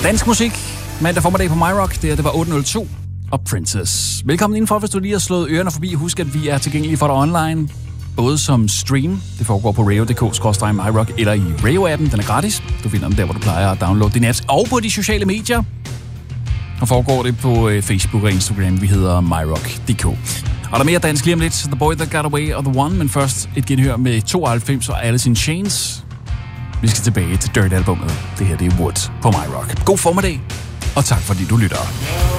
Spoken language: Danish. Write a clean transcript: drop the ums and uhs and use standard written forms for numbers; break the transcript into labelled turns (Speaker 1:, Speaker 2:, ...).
Speaker 1: Dansk musik, mandag formiddag på MyRock. Det var 802 og Princess. Velkommen indenfor, hvis du lige har slået ørerne forbi. Husk, at vi er tilgængelige for dig online, både som stream, det foregår på radio.dk/MyRock, eller i Radio-appen, den er gratis. Du finder den der, hvor du plejer at downloade din apps, og på de sociale medier. Og foregår det på Facebook og Instagram, vi hedder MyRock.dk. Og der er mere dansk lige om lidt, The Boy That Got Away og The One, men først et genhør med 92 og Alice in Chains. Vi skal tilbage til Dirt-albummet. Det her, det er Wood på MyRock. God formiddag, og tak fordi du lytter.